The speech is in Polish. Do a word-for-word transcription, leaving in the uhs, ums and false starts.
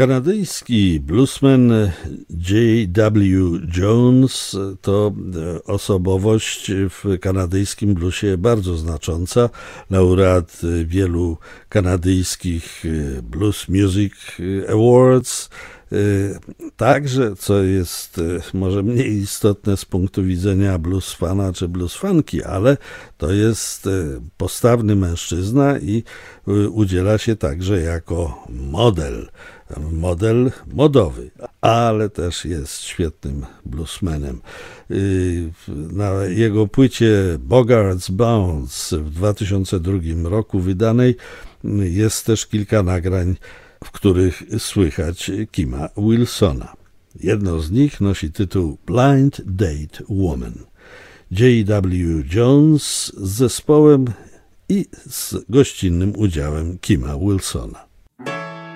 Kanadyjski bluesman J W Jones to osobowość w kanadyjskim bluesie bardzo znacząca, laureat wielu kanadyjskich Blues Music Awards. Także, co jest może mniej istotne z punktu widzenia bluesfana czy bluesfanki, ale to jest postawny mężczyzna i udziela się także jako model, model modowy, ale też jest świetnym bluesmanem. Na jego płycie Bogart's Bounce w dwa tysiące drugim roku wydanej jest też kilka nagrań, w których słychać Kima Wilsona. Jedno z nich nosi tytuł Blind Date Woman. J W Jones z zespołem i z gościnnym udziałem Kima Wilsona.